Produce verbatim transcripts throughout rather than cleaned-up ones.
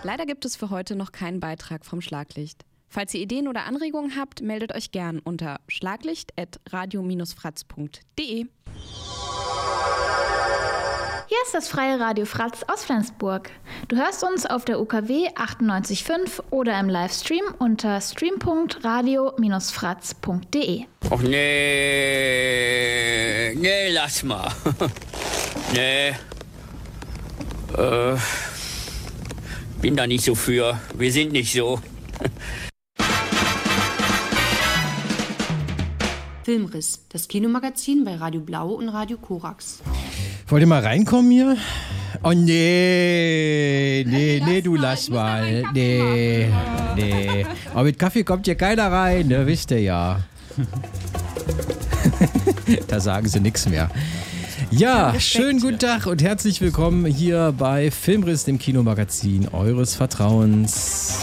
Leider gibt es für heute noch keinen Beitrag vom Schlaglicht. Falls ihr Ideen oder Anregungen habt, meldet euch gern unter schlaglicht at radio Bindestrich fratz punkt de. Hier ist das freie Radio Fratz aus Flensburg. Du hörst uns auf der U K W achtundneunzig Komma fünf oder im Livestream unter stream punkt radio Bindestrich fratz punkt de. Och nee, nee, lass mal. nee, äh, bin da nicht so für. Wir sind nicht so. Filmriss, das Kinomagazin bei Radio Blau und Radio Korax. Wollt ihr mal reinkommen hier? Oh nee, nee, nee, du lass mal. Nee, nee. Aber mit Kaffee kommt hier keiner rein, ne? Wisst ihr ja. Da sagen sie nichts mehr. Ja, schönen guten Tag und herzlich willkommen hier bei Filmriss, dem Kinomagazin eures Vertrauens.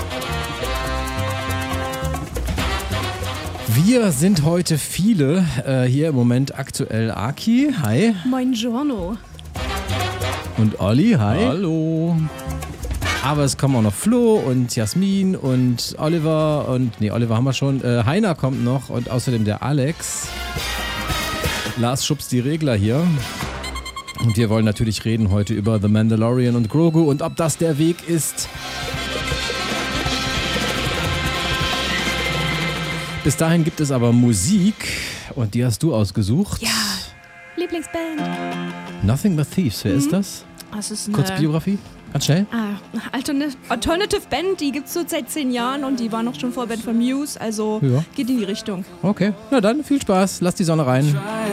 Wir sind heute viele, äh, hier im Moment aktuell Aki, hi. Buongiorno. Und Olli, hi. Hallo. Aber es kommen auch noch Flo und Jasmin und Oliver und, nee, Oliver haben wir schon, äh, Heiner kommt noch und außerdem der Alex. Lars schubst die Regler hier. Und wir wollen natürlich reden heute über The Mandalorian und Grogu und ob das der Weg ist. Bis dahin gibt es aber Musik und die hast du ausgesucht. Ja, Lieblingsband. Nothing But Thieves, wer mhm. ist das? Das ist eine Kurze Biografie, ganz schnell. Ah, Alternative, Alternative Band, die gibt es so seit zehn Jahren und die war noch schon Vorband von Muse, also Ja. geht in die Richtung. Okay, na dann, viel Spaß, lass die Sonne rein.